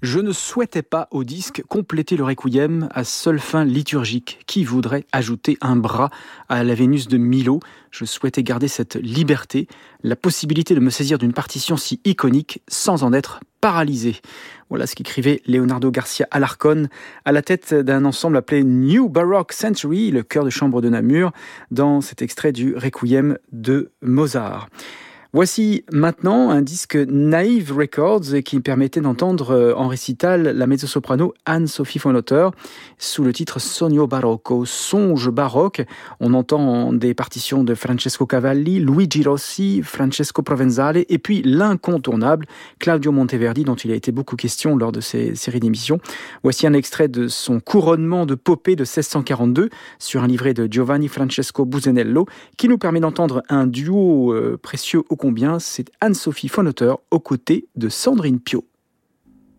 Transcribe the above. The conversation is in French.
Je ne souhaitais pas au disque compléter le requiem à seule fin liturgique. Qui voudrait ajouter un bras à la Vénus de Milo ? Je souhaitais garder cette liberté, la possibilité de me saisir d'une partition si iconique sans en être paralysé. Voilà ce qu'écrivait Leonardo Garcia Alarcón à la tête d'un ensemble appelé New Baroque Century, le chœur de chambre de Namur, dans cet extrait du Requiem de Mozart. Voici maintenant un disque Naive Records qui permettait d'entendre en récital la mezzo-soprano Anne-Sophie von Otter sous le titre Sogno Barocco, songe baroque. On entend des partitions de Francesco Cavalli, Luigi Rossi, Francesco Provenzale et puis l'incontournable Claudio Monteverdi dont il a été beaucoup question lors de ces séries d'émissions. Voici un extrait de son couronnement de Popée de 1642 sur un livret de Giovanni Francesco Busenello qui nous permet d'entendre un duo précieux ô combien, c'est Anne-Sophie von Otter aux côtés de Sandrine Piau.